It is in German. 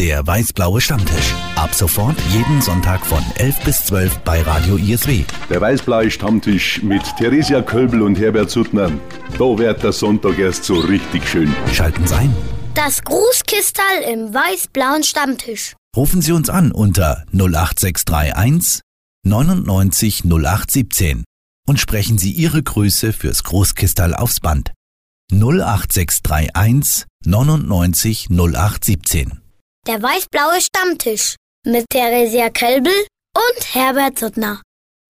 Der weiß-blaue Stammtisch. Ab sofort jeden Sonntag von 11 bis 12 bei Radio ISW. Der weiß-blaue Stammtisch mit Theresia Kölbel und Herbert Suttner. Da wird der Sonntag erst so richtig schön. Schalten Sie ein. Das Grußkistal im weiß-blauen Stammtisch. Rufen Sie uns an unter 08631 99 0817 und sprechen Sie Ihre Grüße fürs Großkistal aufs Band. 08631 99 0817. Der weiß-blaue Stammtisch mit Theresia Kölbel und Herbert Suttner.